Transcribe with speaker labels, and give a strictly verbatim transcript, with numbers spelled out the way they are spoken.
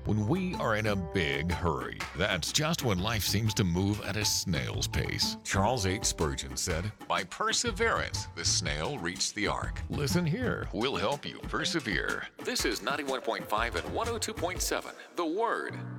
Speaker 1: when we are in a big hurry. That's just when life seems to move at a snail's pace. Charles H. Spurgeon said, "By perseverance, the snail reached the ark." Listen here. We'll help you persevere. This is ninety-one point five and one oh two point seven, The Word.